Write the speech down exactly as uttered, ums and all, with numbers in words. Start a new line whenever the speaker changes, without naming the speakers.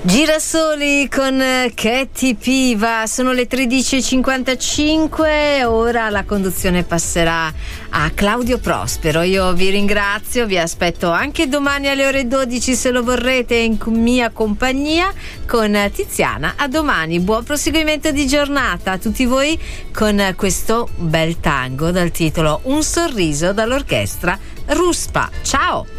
Girasoli con Katy Piva, sono le tredici e cinquantacinque, ora la conduzione passerà a Claudio Prospero. Io vi ringrazio, vi aspetto anche domani alle ore dodici se lo vorrete in mia compagnia con Tiziana. A domani, buon proseguimento di giornata a tutti voi con questo bel tango dal titolo Un sorriso dall'orchestra Ruspa. Ciao!